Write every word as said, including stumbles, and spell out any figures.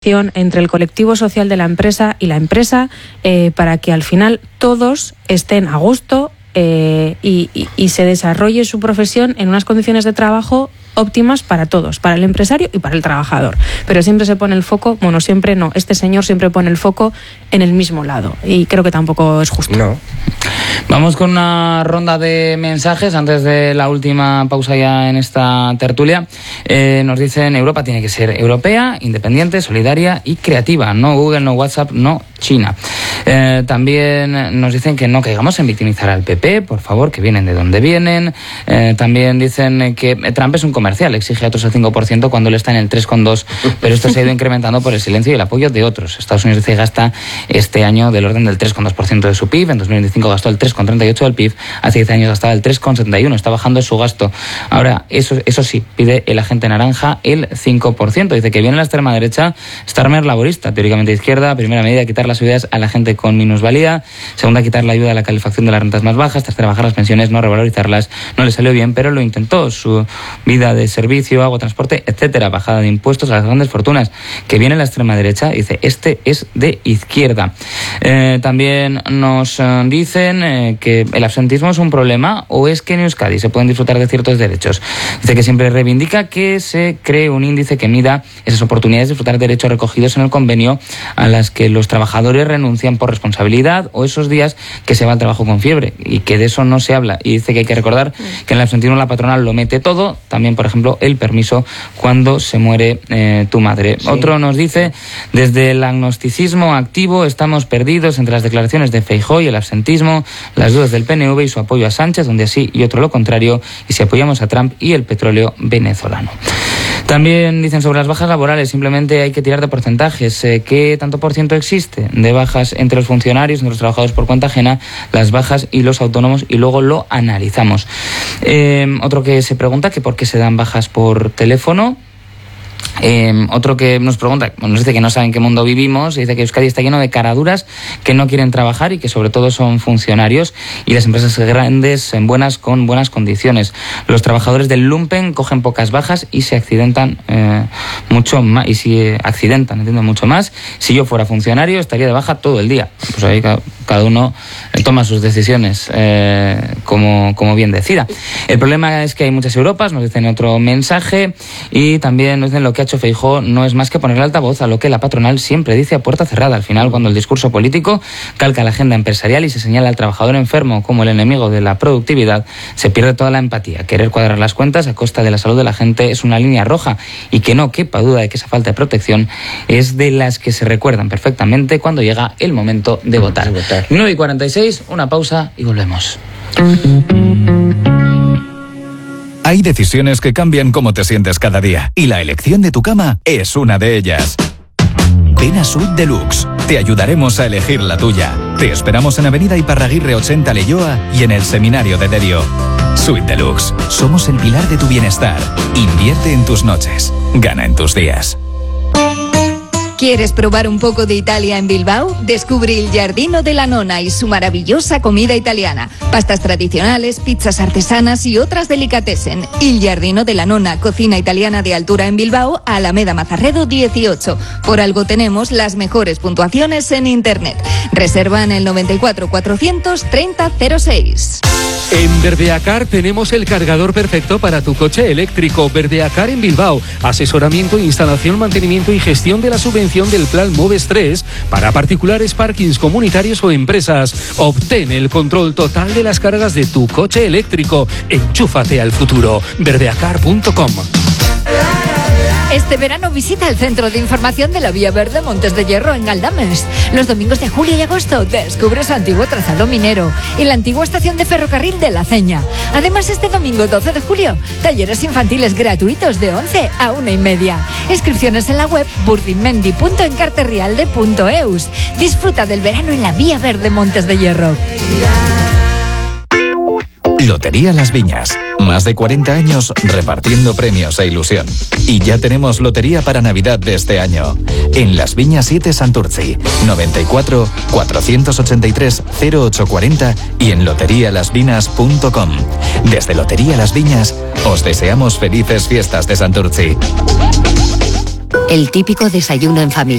negociación entre el colectivo social de la empresa y la empresa eh, para que al final todos estén a gusto eh, y, y, y se desarrolle su profesión en unas condiciones de trabajo óptimas para todos, para el empresario y para el trabajador. Pero siempre se pone el foco, bueno, siempre no, este señor siempre pone el foco en el mismo lado y creo que tampoco es justo. No. Vamos con una ronda de mensajes antes de la última pausa ya en esta tertulia. Eh, nos dicen, Europa tiene que ser europea, independiente, solidaria y creativa. No Google, no WhatsApp, no China. Eh, también nos dicen que no caigamos en victimizar al P P, por favor, que vienen de donde vienen. Eh, también dicen que Trump es un comercial, exige a otros el cinco por ciento cuando él está en el tres coma dos, pero esto se ha ido incrementando por el silencio y el apoyo de otros. Estados Unidos dice que gasta este año del orden del tres coma dos por ciento de su P I B, en dos mil veinticinco gastó el tres coma treinta y ocho por ciento del P I B, hace diez años gastaba el tres coma setenta y uno, está bajando su gasto. Ahora, eso, eso sí, pide el agente naranja el cinco por ciento. Dice que viene la extrema derecha, Starmer laborista, teóricamente de izquierda, primera medida, quitar las ayudas a la gente con minusvalía, segunda, quitar la ayuda a la calefacción de las rentas más bajas, tercera, bajar las pensiones, no revalorizarlas. No le salió bien, pero lo intentó. Su vida de servicio, agua, transporte, etcétera, bajada de impuestos a las grandes fortunas. Que viene la extrema derecha, dice, este es de izquierda. Eh, también nos eh, dicen eh, que el absentismo es un problema, o es que en Euskadi se pueden disfrutar de ciertos derechos. Dice que siempre reivindica que se cree un índice que mida esas oportunidades de disfrutar de derechos recogidos en el convenio a las que los trabajadores renuncian por responsabilidad, o esos días que se va al trabajo con fiebre, y que de eso no se habla. Y dice que hay que recordar que en el absentismo la patronal lo mete todo, también, por ejemplo, el permiso cuando se muere eh, tu madre. Sí. Otro nos dice, desde el agnosticismo activo estamos perdidos entre las declaraciones de Feijóo y el absentismo, las dudas del P N V y su apoyo a Sánchez, donde sí y otro lo contrario, y si apoyamos a Trump y el petróleo venezolano. También dicen sobre las bajas laborales, simplemente hay que tirar de porcentajes. Eh, ¿Qué tanto por ciento existe de bajas entre los funcionarios, entre los trabajadores por cuenta ajena, las bajas y los autónomos? Y luego lo analizamos. Eh, otro que se pregunta que por qué se dan bajas por teléfono. Eh, otro que nos pregunta, nos dice que no sabe en qué mundo vivimos, y dice que Euskadi está lleno de caraduras que no quieren trabajar y que sobre todo son funcionarios, y las empresas grandes en buenas con buenas condiciones. Los trabajadores del lumpen cogen pocas bajas y se accidentan eh, mucho más, y si eh, accidentan, entiendo, mucho más. Si yo fuera funcionario estaría de baja todo el día. Pues ahí cada, cada uno toma sus decisiones eh, como, como bien decida. El problema es que hay muchas Europas, nos dicen otro mensaje, y también nos dicen lo que ha hecho Feijóo no es más que ponerle altavoz a lo que la patronal siempre dice a puerta cerrada. Al final, cuando el discurso político calca la agenda empresarial y se señala al trabajador enfermo como el enemigo de la productividad, se pierde toda la empatía. Querer cuadrar las cuentas a costa de la salud de la gente es una línea roja, y que no quepa duda de que esa falta de protección es de las que se recuerdan perfectamente cuando llega el momento de votar. nueve y cuarenta y seis, una pausa y volvemos. Hay decisiones que cambian cómo te sientes cada día, y la elección de tu cama es una de ellas. Ven a Suite Deluxe. Te ayudaremos a elegir la tuya. Te esperamos en Avenida Iparraguirre ochenta Leioa y en el Seminario de Derio. Suite Deluxe. Somos el pilar de tu bienestar. Invierte en tus noches. Gana en tus días. ¿Quieres probar un poco de Italia en Bilbao? Descubre el Giardino della Nonna y su maravillosa comida italiana. Pastas tradicionales, pizzas artesanas y otras delicatessen. El Giardino della Nonna, cocina italiana de altura en Bilbao, Alameda Mazarredo dieciocho. Por algo tenemos las mejores puntuaciones en Internet. Reserva en el noventa y cuatro cuatrocientos treinta cero seis. En Verdeacar tenemos el cargador perfecto para tu coche eléctrico. Verdeacar en Bilbao. Asesoramiento, instalación, mantenimiento y gestión de la subvención del Plan Moves tres para particulares, parkings comunitarios o empresas. Obtén el control total de las cargas de tu coche eléctrico. Enchúfate al futuro. verdeacar punto com. Este verano visita el Centro de Información de la Vía Verde Montes de Hierro en Galdames. Los domingos de julio y agosto descubre su antiguo trazado minero y la antigua estación de ferrocarril de La Ceña. Además, este domingo doce de julio, talleres infantiles gratuitos de once a una y media. Inscripciones en la web burdimendi punto encarterrialde punto eus. Disfruta del verano en la Vía Verde Montes de Hierro. Lotería Las Viñas. Más de cuarenta años repartiendo premios e ilusión. Y ya tenemos lotería para Navidad de este año. En Las Viñas siete Santurtzi, noventa y cuatro cuatrocientos ochenta y tres cero ocho cuarenta y en lotería las vinas punto com. Desde Lotería Las Viñas os deseamos felices fiestas de Santurtzi. El típico desayuno en familia.